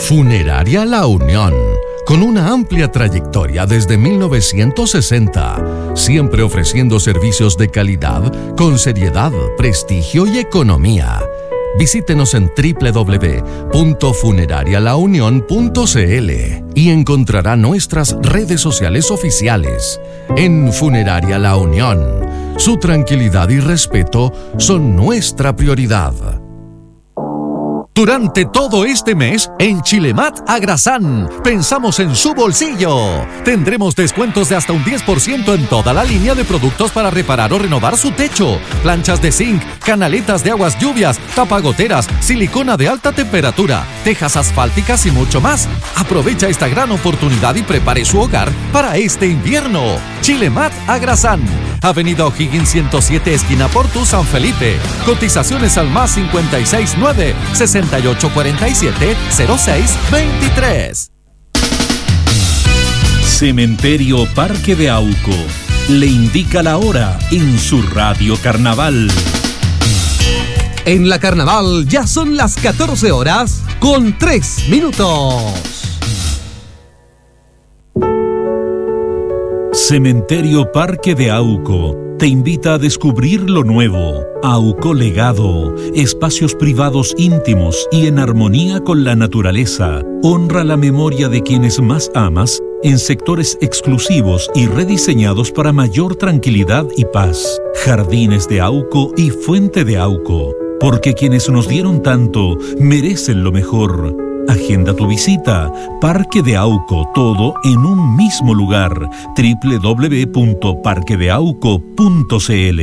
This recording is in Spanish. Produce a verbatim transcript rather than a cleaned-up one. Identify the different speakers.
Speaker 1: Funeraria La Unión, con una amplia trayectoria desde mil novecientos sesenta, siempre ofreciendo servicios de calidad, con seriedad, prestigio y economía. Visítenos en doble u doble u doble u punto funeraria la unión punto c l y encontrará nuestras redes sociales oficiales. En Funeraria La Unión, su tranquilidad y respeto son nuestra prioridad. Durante todo este mes, en Chilemat Agrasán, pensamos en su bolsillo. Tendremos descuentos de hasta un diez por ciento en toda la línea de productos para reparar o renovar su techo. Planchas de zinc, canaletas de aguas lluvias, tapagoteras, silicona de alta temperatura, tejas asfálticas y mucho más. Aprovecha esta gran oportunidad y prepare su hogar para este invierno. Chilemat Agrasán, Avenida O'Higgins ciento siete, esquina Portu, San Felipe. Cotizaciones al más cincuenta y seis nueve, sesenta y ocho cuarenta y siete, cero seis veintitrés.
Speaker 2: Cementerio Parque de Auco le indica la hora en su Radio Carnaval.
Speaker 3: En la Carnaval ya son las catorce horas con tres minutos.
Speaker 2: Cementerio Parque de Auco te invita a descubrir lo nuevo. Auco Legado, espacios privados íntimos y en armonía con la naturaleza. Honra la memoria de quienes más amas en sectores exclusivos y rediseñados para mayor tranquilidad y paz. Jardines de Auco y Fuente de Auco, porque quienes nos dieron tanto merecen lo mejor. Agenda tu visita. Parque de Auco, todo en un mismo lugar. doble u doble u doble u punto parque de auco punto c l